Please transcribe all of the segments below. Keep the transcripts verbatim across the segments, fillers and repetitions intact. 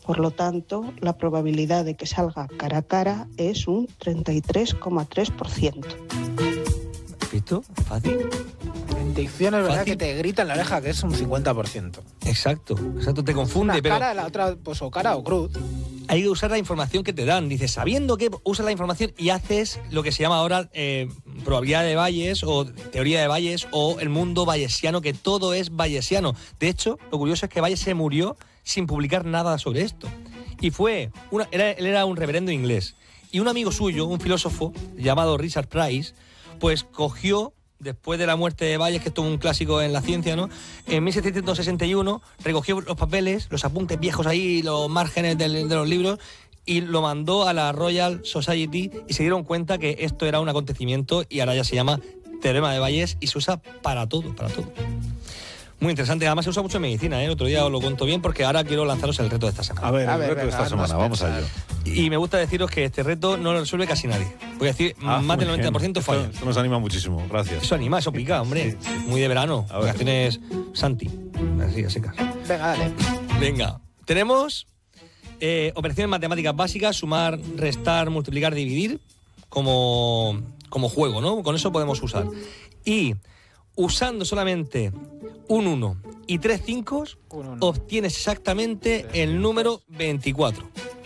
Por lo tanto, la probabilidad de que salga cara a cara es un treinta y tres coma tres por ciento. ¿Has visto? Fácil. En dicción es verdad Fácil. que te grita en la oreja que es un cincuenta por ciento. Exacto, exacto, te confunde, Una pero cara, la otra, pues o cara o cruz. hay que usar la información que te dan. Dices, sabiendo que usas la información y haces lo que se llama ahora eh, probabilidad de Bayes o teoría de Bayes o el mundo bayesiano, que todo es bayesiano. De hecho, lo curioso es que Bayes se murió sin publicar nada sobre esto. Y fue, una, era, él era un reverendo inglés. Y un amigo suyo, un filósofo llamado Richard Price, pues cogió, después de la muerte de Bayes, que esto es un clásico en la ciencia, ¿no? En mil setecientos sesenta y uno recogió los papeles, los apuntes viejos ahí, los márgenes de, de los libros, y lo mandó a la Royal Society y se dieron cuenta que esto era un acontecimiento y ahora ya se llama teorema de Bayes y se usa para todo, para todo. Muy interesante, además se usa mucho en medicina, ¿eh? El otro día os lo cuento bien porque ahora quiero lanzaros el reto de esta semana. A ver, A el ver, reto de venga, esta semana, vamos a vamos allá. Y me gusta deciros que este reto no lo resuelve casi nadie. Voy a decir, Ah, más del muy noventa por ciento bien. falla. Esto, esto nos anima muchísimo, gracias. Eso anima, eso pica, hombre. Muy de verano. A ver. Vacaciones Santi. Así, a secas. Venga, dale. Venga, tenemos eh, operaciones matemáticas básicas, sumar, restar, multiplicar, dividir, como, como juego, ¿no? Con eso podemos usar. Y usando solamente un uno y tres cinco, Un uno. obtienes exactamente el número veinticuatro.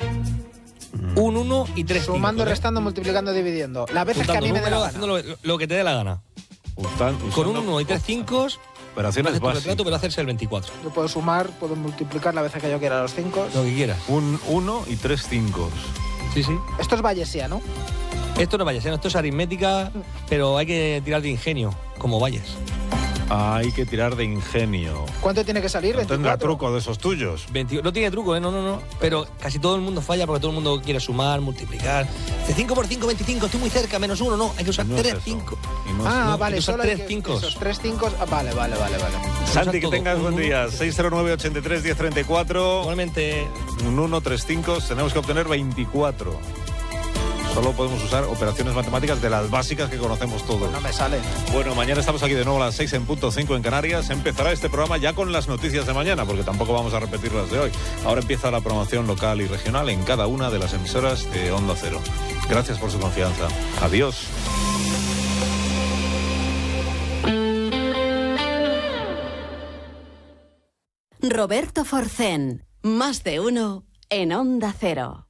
Un uno y tres cinco. Sumando, restando, multiplicando, dividiendo. Las veces que a mí me dé la gana. haciendo lo, lo que te dé la gana. Ustan- Con un usando uno y tres cinco, operaciones haces tu retrato, básicas. pero hacerse el veinticuatro. Yo puedo sumar, puedo multiplicar las veces que yo quiera los cinco. Lo que quieras. Un uno y tres cinco. Sí, sí. Esto es bayesiano. Esto no es bayesiano, esto es aritmética, pero hay que tirar de ingenio, como Bayes. Hay que tirar de ingenio. ¿Cuánto tiene que salir? No tendrá veinticuatro. truco de esos tuyos. veinte no tiene truco, ¿eh? No, no, no. Pero casi todo el mundo falla porque todo el mundo quiere sumar, multiplicar. De cinco por cinco, veinticinco, estoy muy cerca, menos uno, no. Hay que usar No es tres, eso. cinco. Y no es- Ah, no, vale, hay que usar solo hay tres que- cincos. esos tres cinco. Ah, vale, vale, vale, vale. Santi, que todo. tengas Un buen uno. día. seis cero nueve, ochenta y tres, diez treinta y cuatro. Igualmente, Un uno, tres cinco. Tenemos que obtener veinticuatro. Solo podemos usar operaciones matemáticas de las básicas que conocemos todos. No me sale. Bueno, mañana estamos aquí de nuevo a las seis en punto cinco en Canarias. Empezará este programa ya con las noticias de mañana, porque tampoco vamos a repetir las de hoy. Ahora empieza la programación local y regional en cada una de las emisoras de Onda Cero. Gracias por su confianza. Adiós. Roberto Forcén, más de uno en Onda Cero.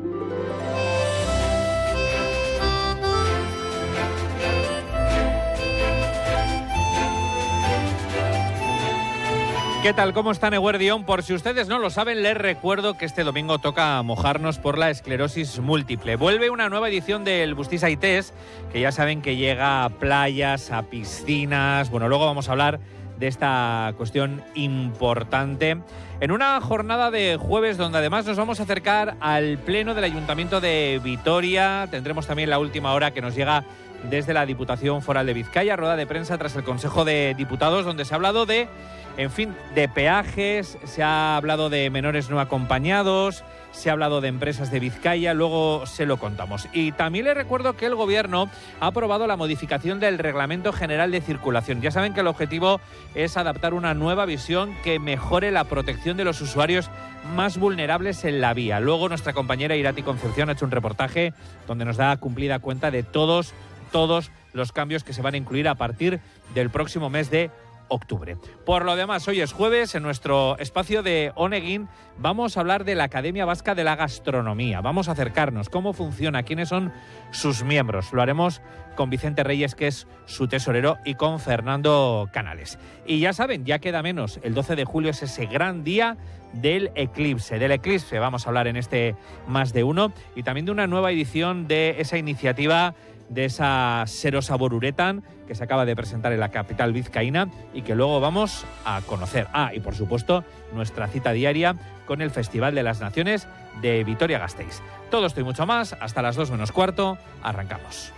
¿Qué tal? ¿Cómo están, Eguardión? Por si ustedes no lo saben, les recuerdo que este domingo toca mojarnos por la esclerosis múltiple. Vuelve una nueva edición del Bustiza y Test, que ya saben que llega a playas, a piscinas. Bueno, luego vamos a hablar de esta cuestión importante en una jornada de jueves donde además nos vamos a acercar al pleno del Ayuntamiento de Vitoria. Tendremos también la última hora que nos llega desde la Diputación Foral de Vizcaya, rueda de prensa tras el Consejo de Diputados, donde se ha hablado de, en fin, de peajes, se ha hablado de menores no acompañados, se ha hablado de empresas de Vizcaya, luego se lo contamos. Y también les recuerdo que el Gobierno ha aprobado la modificación del Reglamento General de Circulación. Ya saben que el objetivo es adaptar una nueva visión que mejore la protección de los usuarios más vulnerables en la vía. Luego nuestra compañera Irati Concepción ha hecho un reportaje donde nos da cumplida cuenta de todos, todos los cambios que se van a incluir a partir del próximo mes de octubre. Por lo demás, hoy es jueves, en nuestro espacio de Oneguin vamos a hablar de la Academia Vasca de la Gastronomía. Vamos a acercarnos, cómo funciona, quiénes son sus miembros. Lo haremos con Vicente Reyes, que es su tesorero, y con Fernando Canales. Y ya saben, ya queda menos. El doce de julio es ese gran día del eclipse. Del eclipse vamos a hablar en este Más de Uno, y también de una nueva edición de esa iniciativa, de esa Serosabor Uretan, que se acaba de presentar en la capital vizcaína y que luego vamos a conocer. Ah, y por supuesto, nuestra cita diaria con el Festival de las Naciones de Vitoria-Gasteiz. Todo esto y mucho más, hasta las dos menos cuarto, arrancamos.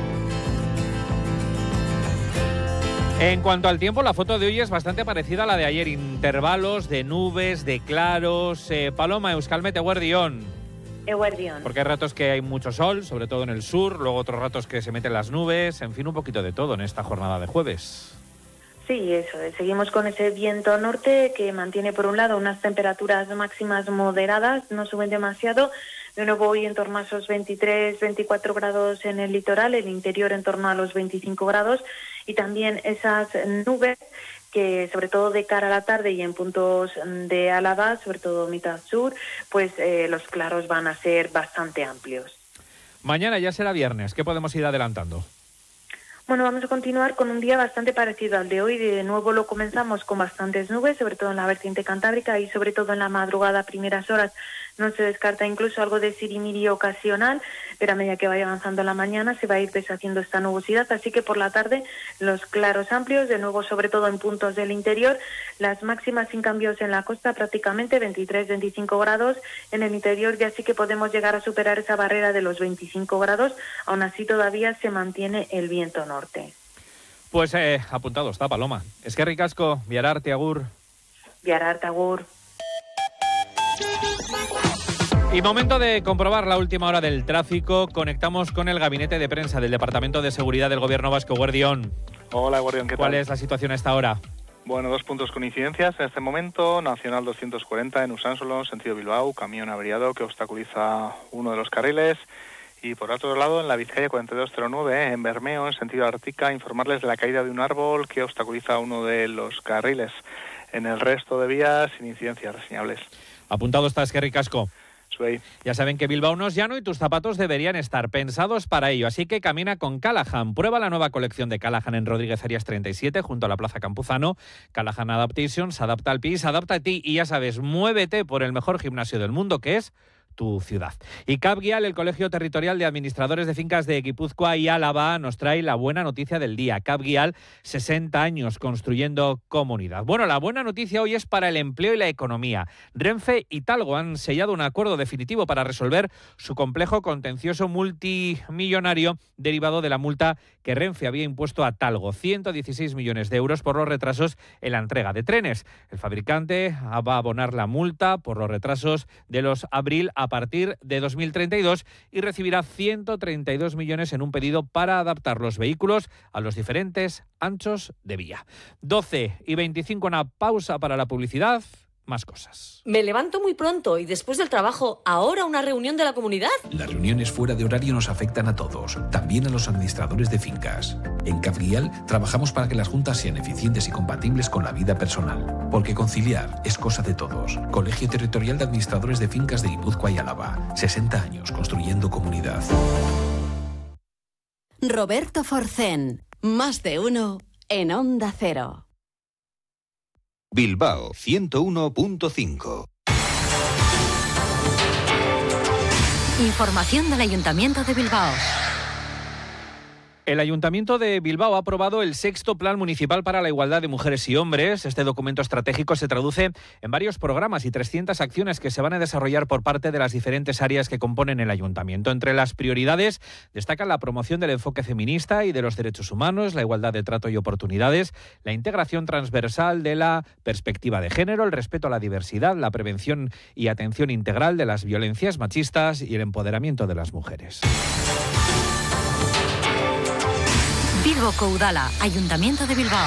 En cuanto al tiempo, la foto de hoy es bastante parecida a la de ayer. Intervalos de nubes, de claros. Eh, Paloma, Euskalmet, Eguerdión. Eguerdión. Porque hay ratos que hay mucho sol, sobre todo en el sur, luego otros ratos que se meten las nubes, en fin, un poquito de todo en esta jornada de jueves. Sí, eso es. Seguimos con ese viento norte que mantiene, por un lado, unas temperaturas máximas moderadas, no suben demasiado. De nuevo hoy en torno a esos veintitrés, veinticuatro grados en el litoral, el interior en torno a los veinticinco grados, y también esas nubes que, sobre todo de cara a la tarde y en puntos de Álava, sobre todo mitad sur, pues eh, los claros van a ser bastante amplios. Mañana ya será viernes, ¿qué podemos ir adelantando? Bueno, vamos a continuar con un día bastante parecido al de hoy. De nuevo lo comenzamos con bastantes nubes, sobre todo en la vertiente cantábrica y sobre todo en la madrugada, primeras horas. No se descarta incluso algo de sirimiri ocasional, pero a medida que vaya avanzando la mañana se va a ir deshaciendo esta nubosidad. Así que por la tarde los claros amplios, de nuevo sobre todo en puntos del interior. Las máximas sin cambios en la costa, prácticamente veintitrés, veinticinco grados. En el interior ya sí que podemos llegar a superar esa barrera de los veinticinco grados. Aún así todavía se mantiene el viento norte. Pues eh, apuntado está, Paloma. Es que ricasco, Viararte, agur. Viararte, agur. Y momento de comprobar la última hora del tráfico. Conectamos con el gabinete de prensa del Departamento de Seguridad del Gobierno Vasco. Guardión. Hola, Guardión, ¿qué tal? ¿Cuál es la situación a esta hora? Bueno, dos puntos con incidencias en este momento. Nacional doscientos cuarenta en Usánsolo, sentido Bilbao, camión averiado que obstaculiza uno de los carriles. Y por otro lado, en la Vizcaya cuarenta y dos cero nueve, en Bermeo, en sentido Ártica, informarles de la caída de un árbol que obstaculiza uno de los carriles. En el resto de vías, sin incidencias reseñables. Apuntado está, es que ricasco. Soy. Ya saben que Bilbao no es llano y tus zapatos deberían estar pensados para ello, así que camina con Callahan. Prueba la nueva colección de Callahan en Rodríguez Arias treinta y siete, junto a la Plaza Campuzano. Callahan Adaptation se adapta al pie, se adapta a ti y ya sabes, muévete por el mejor gimnasio del mundo, que es tu ciudad. Y Capguial, el Colegio Territorial de Administradores de Fincas de Guipúzcoa y Álava, nos trae la buena noticia del día. Capguial, sesenta años construyendo comunidad. Bueno, la buena noticia hoy es para el empleo y la economía. Renfe y Talgo han sellado un acuerdo definitivo para resolver su complejo contencioso multimillonario derivado de la multa que Renfe había impuesto a Talgo, ciento dieciséis millones de euros por los retrasos en la entrega de trenes. El fabricante va a abonar la multa por los retrasos de los abril a partir de dos mil treinta y dos y recibirá ciento treinta y dos millones en un pedido para adaptar los vehículos a los diferentes anchos de vía. doce y veinticinco, una pausa para la publicidad. Más cosas. Me levanto muy pronto y después del trabajo, ¿ahora una reunión de la comunidad? Las reuniones fuera de horario nos afectan a todos, también a los administradores de fincas. En Capguial trabajamos para que las juntas sean eficientes y compatibles con la vida personal, porque conciliar es cosa de todos. Colegio Territorial de Administradores de Fincas de Guipúzcoa y Álava. sesenta años construyendo comunidad. Roberto Forcén, más de uno en Onda Cero. Bilbao ciento uno punto cinco. Información del Ayuntamiento de Bilbao. El Ayuntamiento de Bilbao ha aprobado el sexto Plan Municipal para la Igualdad de Mujeres y Hombres. Este documento estratégico se traduce en varios programas y trescientas acciones que se van a desarrollar por parte de las diferentes áreas que componen el Ayuntamiento. Entre las prioridades destacan la promoción del enfoque feminista y de los derechos humanos, la igualdad de trato y oportunidades, la integración transversal de la perspectiva de género, el respeto a la diversidad, la prevención y atención integral de las violencias machistas y el empoderamiento de las mujeres. Bilboko Udala, Ayuntamiento de Bilbao.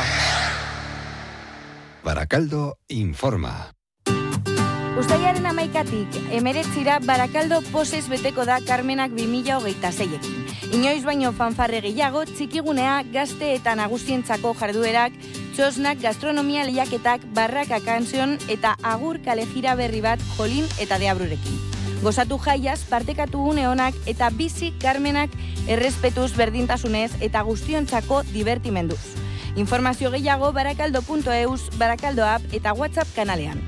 Barakaldo informa. Uztailaren hamaikatik emeretzira Barakaldo posez beteko da Carmenak bi mila hogeita seiekin. Inoiz baino fanfarre gehiago, txikigunea, gazte eta nagusientzako jarduerak, txosnak, gastronomia lehiaketak, barraka kantzion eta agur kalejira berri bat jolin eta deabrurekin. Gozatu jaiaz, partekatu une honak eta bizi Carmenak errespetuz, berdintasunez eta guztiontzako divertimenduz. Informazio gehiago barakaldo punto eus, Barakaldo app eta WhatsApp kanalean.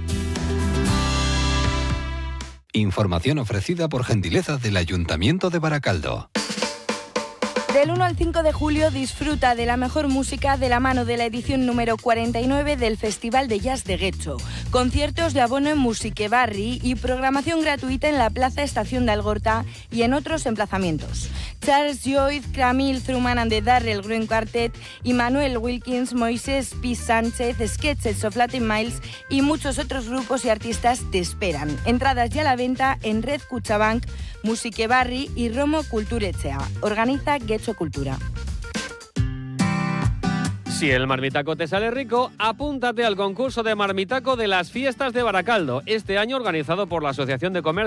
Información ofrecida por gentileza del Ayuntamiento de Barakaldo. Del uno al cinco de julio disfruta de la mejor música de la mano de la edición número cuarenta y nueve del Festival de Jazz de Getxo. Conciertos de abono en Musique Barri y programación gratuita en la Plaza Estación de Algorta y en otros emplazamientos. Charles Lloyd, Camille Truman and the Darrell Green Quartet, Immanuel Wilkins, Moisés P. Sánchez, Sketches of Latin Miles y muchos otros grupos y artistas te esperan. Entradas ya a la venta en Red Kutxabank, Musique Barri y Romo Kulturetxea. Organiza Getxo Cultura. Si el marmitaco te sale rico, apúntate al concurso de marmitaco de las fiestas de Baracaldo, este año organizado por la Asociación de Comercio